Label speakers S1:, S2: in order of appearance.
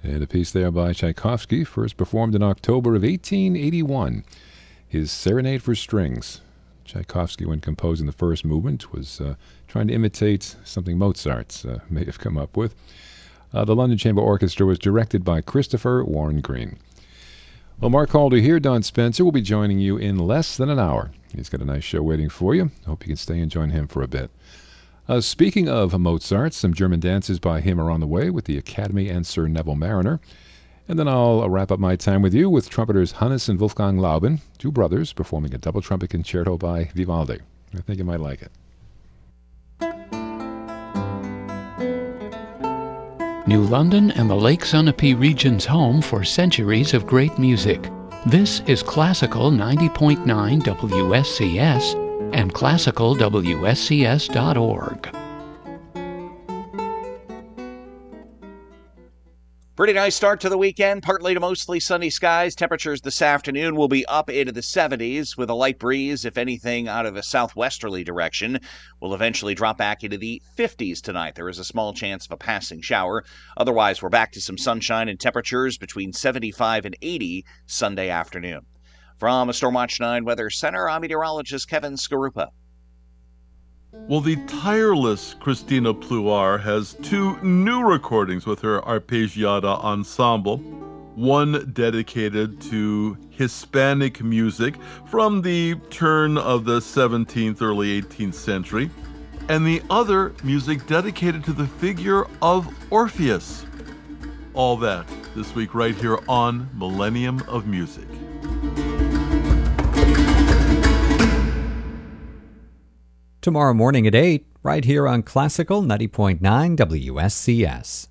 S1: And a piece there by Tchaikovsky, first performed in October of 1881. His Serenade for Strings. Tchaikovsky, when composing the first movement, was trying to imitate something Mozart may have come up with. The London Chamber Orchestra was directed by Christopher Warren Green. Well, Mark Calder here. Don Spencer will be joining you in less than an hour. He's got a nice show waiting for you. Hope you can stay and join him for a bit. Speaking of Mozart, some German dances by him are on the way with the Academy and Sir Neville Mariner. And then I'll wrap up my time with you with trumpeters Hannes and Wolfgang Lauben, two brothers, performing a double trumpet concerto by Vivaldi. I think you might like it.
S2: New London and the Lake Sunapee region's home for centuries of great music. This is Classical 90.9 WSCS and classicalwscs.org.
S3: Pretty nice start to the weekend. Partly to mostly sunny skies. Temperatures this afternoon will be up into the 70s with a light breeze, if anything, out of a southwesterly direction. We'll eventually drop back into the 50s tonight. There is a small chance of a passing shower. Otherwise, we're back to some sunshine and temperatures between 75 and 80 Sunday afternoon. From a Stormwatch 9 Weather Center, I'm meteorologist Kevin Skarupa.
S4: Well, the tireless Christina Pluar has two new recordings with her Arpeggiata Ensemble, one dedicated to Hispanic music from the turn of the 17th, early 18th century, and the other music dedicated to the figure of Orpheus. All that this week right here on Millennium of Music.
S5: Tomorrow morning at 8, right here on Classical 90.9 WSCS.